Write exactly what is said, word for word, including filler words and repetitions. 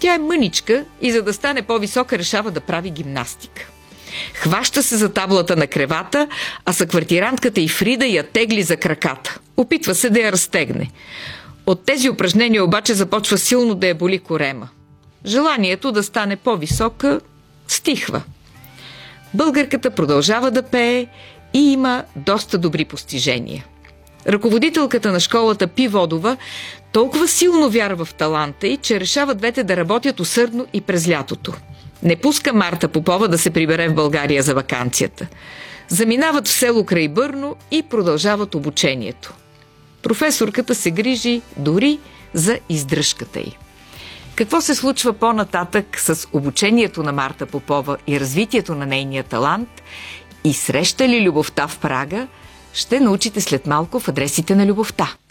Тя е мъничка и за да стане по-висока решава да прави гимнастика. Хваща се за таблата на кревата, а съквартирантката и Фрида я тегли за краката. Опитва се да я разтегне. От тези упражнения обаче започва силно да я боли корема. Желанието да стане по-висока стихва. Българката продължава да пее и има доста добри постижения. Ръководителката на школата Пи Водова толкова силно вярва в таланта й, че решава двете да работят усърдно и през лятото. Не пуска Марта Попова да се прибере в България за ваканцията. Заминават в село край Бърно и продължават обучението. Професорката се грижи дори за издръжката й. Какво се случва по-нататък с обучението на Марта Попова и развитието на нейния талант и среща ли любовта в Прага, ще научите след малко в Адресите на любовта.